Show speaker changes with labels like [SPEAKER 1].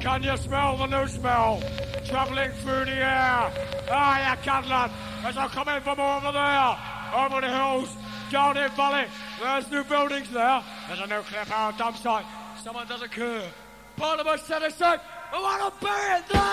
[SPEAKER 1] Can you smell the new smell? Travelling through the air. Ah, you can, lad. As I come in from over there. Over the hills. Down in valley. There's new buildings there. There's a nuclear power dump site. Someone doesn't care. Parliament said it's safe. I want to bury it there.